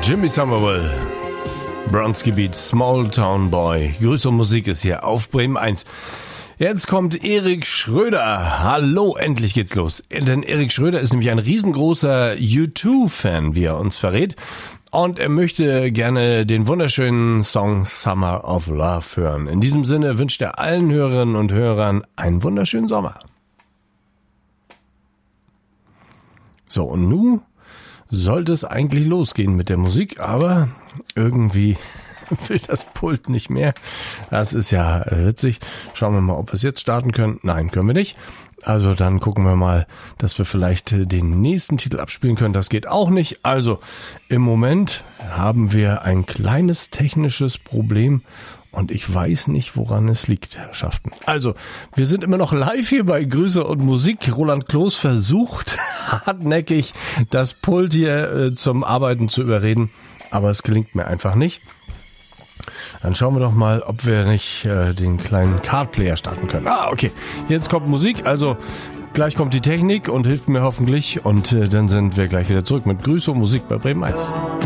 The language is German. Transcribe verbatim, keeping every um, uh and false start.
Jimmy Somerville, Bronzegebiet, Small Town Boy. Größere Musik ist hier auf Bremen eins. Jetzt kommt Erik Schröder. Hallo, endlich geht's los. Denn Erik Schröder ist nämlich ein riesengroßer U zwei Fan, wie er uns verrät. Und er möchte gerne den wunderschönen Song Summer of Love hören. In diesem Sinne wünscht er allen Hörerinnen und Hörern einen wunderschönen Sommer. So, und nun sollte es eigentlich losgehen mit der Musik, aber irgendwie will das Pult nicht mehr. Das ist ja witzig. Schauen wir mal, ob wir es jetzt starten können. Nein, können wir nicht. Also dann gucken wir mal, dass wir vielleicht den nächsten Titel abspielen können. Das geht auch nicht. Also im Moment haben wir ein kleines technisches Problem und ich weiß nicht, woran es liegt, Herrschaften. Also, wir sind immer noch live hier bei Grüße und Musik. Roland Kloß versucht hartnäckig, das Pult hier äh, zum Arbeiten zu überreden, aber es gelingt mir einfach nicht. Dann schauen wir doch mal, ob wir nicht äh, den kleinen Cardplayer starten können. Ah, okay. Jetzt kommt Musik, also gleich kommt die Technik und hilft mir hoffentlich und äh, dann sind wir gleich wieder zurück mit Grüße und Musik bei Bremen eins.